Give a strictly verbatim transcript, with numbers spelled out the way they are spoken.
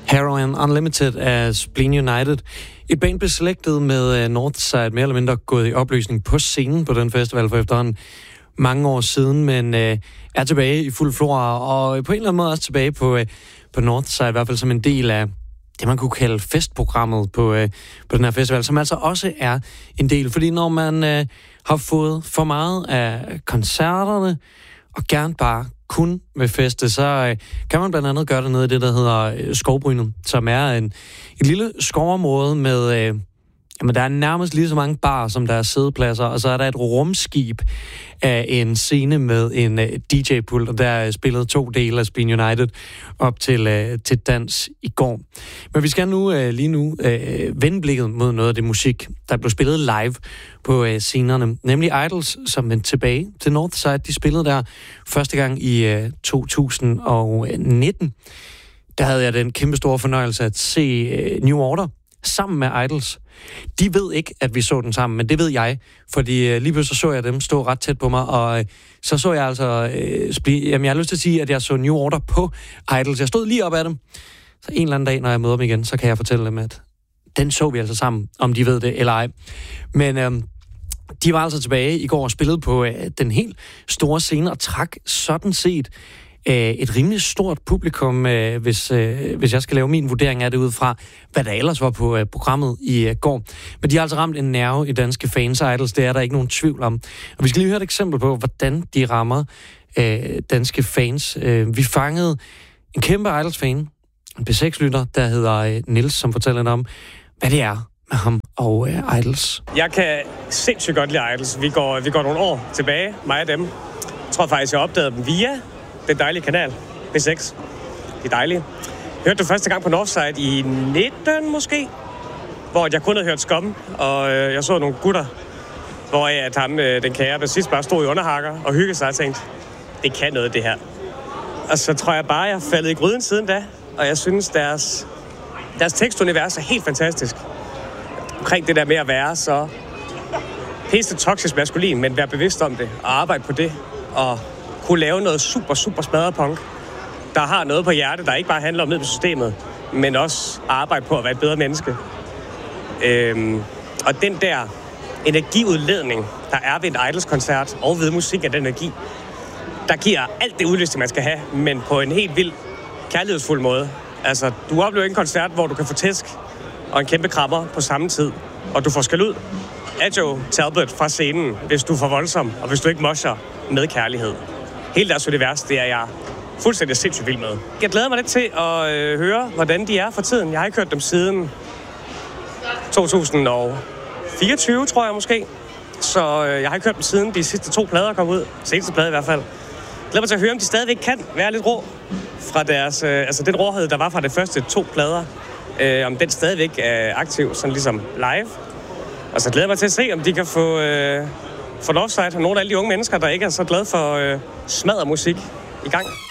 Heroin Unlimited af Spleen United. Et band blev selected med uh, Northside mere eller mindre gået i opløsning på scenen på den festival for efterhånden mange år siden, men uh, er tilbage i fuld flora, og på en eller anden måde også tilbage på, uh, på Northside, i hvert fald som en del af det, man kunne kalde festprogrammet på, uh, på den her festival, som altså også er en del, fordi når man uh, har fået for meget af koncerterne, og gerne bare kun med feste, så øh, kan man blandt andet gøre det nede i det, der hedder øh, Skovbrynet, som er en, et lille skovområde med, øh, jamen der er nærmest lige så mange barer, som der er siddepladser, og så er der et rumskib af en scene med en øh, D J-pult, og der er spillet to dele af Spleen United op til, øh, til dans i går. Men vi skal nu øh, lige nu øh, vende blikket mod noget af det musik, der blev spillet live på øh, scenerne, nemlig Idols, som vendte tilbage til Northside. De spillede der første gang i øh, to tusind nitten. Der havde jeg den kæmpe store fornøjelse at se øh, New Order sammen med Idols. De ved ikke, at vi så den sammen, men det ved jeg, fordi øh, lige pludselig så jeg dem stå ret tæt på mig, og øh, så så jeg altså, øh, spli- jamen jeg har lyst til at sige, at jeg så New Order på Idols. Jeg stod lige op ad dem, så en eller anden dag, når jeg møder dem igen, så kan jeg fortælle dem, at den så vi altså sammen, om de ved det eller ej. Men øh, de var altså tilbage i går og spillede på øh, den helt store scene, og trak sådan set et rimelig stort publikum, hvis, hvis jeg skal lave min vurdering af det ud fra, hvad der ellers var på programmet i går. Men de har altså ramt en nerve i danske fans og Idols, det er der ikke nogen tvivl om. Og vi skal lige høre et eksempel på, hvordan de rammer øh, danske fans. Vi fangede en kæmpe Idols-fan, en P seks-lytter, der hedder Niels, som fortæller lidt om, hvad det er med ham og øh, Idols. Jeg kan sindssygt godt lide Idols. Vi går, vi går nogle år tilbage, mig og dem. Jeg tror faktisk, jeg opdagede dem via den dejlige kanal, P seks. Det er dejligt. Jeg hørte det første gang på Northside i nitten måske, hvor jeg kun havde hørt Skum, og øh, jeg så nogle gutter, hvor jeg, at ham, øh, den kære bassist, bare stod i underhakker og hyggede sig og tænkte, det kan noget det her. Og så tror jeg bare, jeg er faldet i gryden siden da, og jeg synes, deres, deres tekstunivers er helt fantastisk. Omkring det der med at være så pisse toksisk maskulin, men være bevidst om det, og arbejde på det, og kunne lave noget super, super smadrepunk, der har noget på hjertet, der ikke bare handler om ned på systemet, men også arbejde på at være et bedre menneske. Øhm, og den der energiudledning, der er ved en Idols-koncert, og ved musik af den energi, der giver alt det udløsning, man skal have, men på en helt vild, kærlighedsfuld måde. Altså, du oplever en koncert, hvor du kan få tæsk og en kæmpe krammer på samme tid, og du får skæld ud af Joe Talbot fra scenen, hvis du er for voldsom, og hvis du ikke mosher med kærlighed. Hele deres univers, det er jeg fuldstændig sindssygt vild med. Jeg glæder mig lidt til at øh, høre, hvordan de er for tiden. Jeg har ikke hørt dem siden to tusind fireogtyve, tror jeg måske. Så øh, jeg har ikke hørt dem siden de sidste to plader kom ud. Seneste plade i hvert fald. Jeg glæder mig til at høre, om de stadigvæk kan være lidt rå fra deres... Øh, altså den råhed, der var fra de første to plader. Øh, om den stadigvæk er aktiv, sådan ligesom live. Og så glæder jeg mig til at se, om de kan få... Øh, for Northside og nogle af alle de unge mennesker, der ikke er så glade for øh, smadret musik i gang.